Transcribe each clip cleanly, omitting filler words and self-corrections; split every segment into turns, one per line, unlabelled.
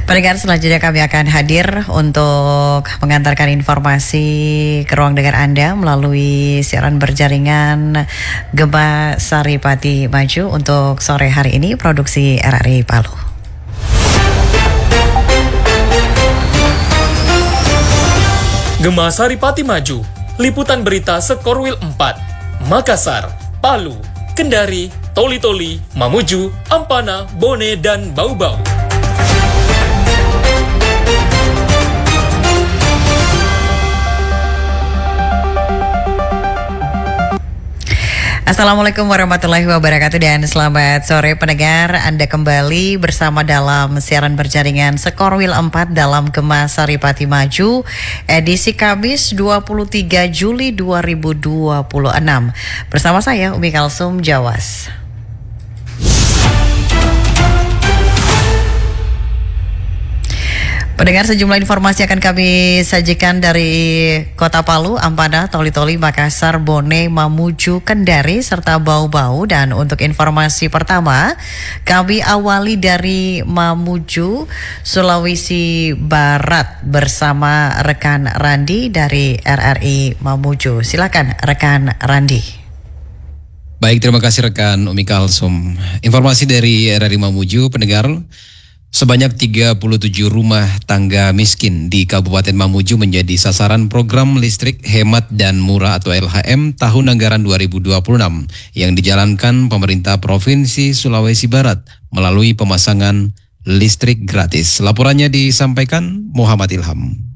Pendengar, selanjutnya kami akan hadir untuk mengantarkan informasi ke ruang dengar Anda melalui siaran berjaringan Gema Saripati Maju untuk sore hari ini, produksi RRI Palu.
Gema Saripati Maju, liputan berita Sekorwil 4, Makassar, Palu, Kendari, Toli-Toli, Mamuju, Ampana, Bone, dan Bau-Bau.
Assalamualaikum warahmatullahi wabarakatuh dan selamat sore pendengar. Anda kembali bersama dalam siaran berjaringan Sekorwil 4 dalam Gema Saripati Maju edisi Kamis 23 Juli 2026. Bersama saya Umi Kalsum Jawas. Pendengar, sejumlah informasi akan kami sajikan dari Kota Palu, Ampana, Toli-Toli, Makassar, Bone, Mamuju, Kendari, serta Bau-Bau. Dan untuk informasi pertama, kami awali dari Mamuju, Sulawesi Barat bersama rekan Randi dari RRI Mamuju. Silakan rekan Randi.
Baik, terima kasih rekan Umi Kalsum. Informasi dari RRI Mamuju, pendengar. Sebanyak 37 rumah tangga miskin di Kabupaten Mamuju menjadi sasaran program listrik hemat dan murah atau LHM tahun anggaran 2026 yang dijalankan pemerintah Provinsi Sulawesi Barat melalui pemasangan listrik gratis. Laporannya disampaikan Muhammad Ilham.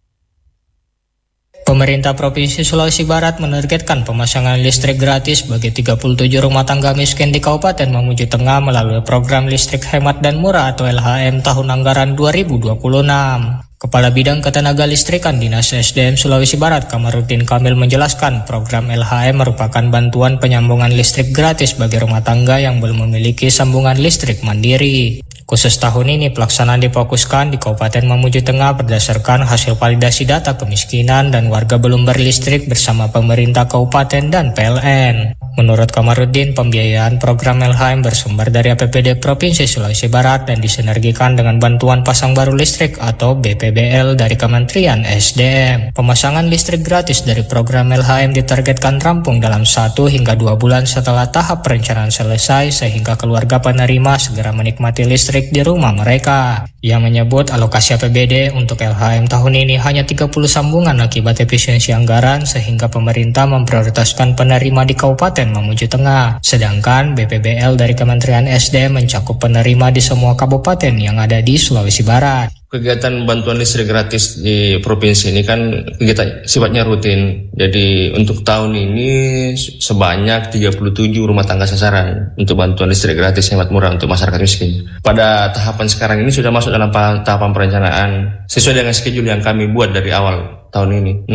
Pemerintah Provinsi Sulawesi Barat menargetkan pemasangan listrik gratis bagi 37 rumah tangga miskin di Kabupaten Mamuju Tengah melalui program listrik hemat dan murah atau LHM tahun anggaran 2026. Kepala Bidang Ketenaga Listrikan Dinas SDM Sulawesi Barat, Kamarudin Kamil menjelaskan program LHM merupakan bantuan penyambungan listrik gratis bagi rumah tangga yang belum memiliki sambungan listrik mandiri. Khusus tahun ini pelaksanaan difokuskan di Kabupaten Mamuju Tengah berdasarkan hasil validasi data kemiskinan dan warga belum berlistrik bersama pemerintah kabupaten dan PLN. Menurut Kamarudin, pembiayaan program LHM bersumber dari APBD Provinsi Sulawesi Barat dan disinergikan dengan bantuan pasang baru listrik atau BPBL dari Kementerian SDM. Pemasangan listrik gratis dari program LHM ditargetkan rampung dalam 1 hingga 2 bulan setelah tahap perencanaan selesai sehingga keluarga penerima segera menikmati listrik di rumah mereka. Ia menyebut alokasi APBD untuk LHM tahun ini hanya 30 sambungan akibat efisiensi anggaran sehingga pemerintah memprioritaskan penerima di Kabupaten Mamuju Tengah. Sedangkan BPBL dari Kementerian SDM mencakup penerima di semua kabupaten yang ada di Sulawesi Barat.
Kegiatan bantuan listrik gratis di provinsi ini kan kegiatan sifatnya rutin. Jadi untuk tahun ini sebanyak 37 rumah tangga sasaran untuk bantuan listrik gratis hemat murah untuk masyarakat miskin. Pada tahapan sekarang ini sudah masuk dalam tahapan perencanaan sesuai dengan schedule yang kami buat dari awal tahun ini.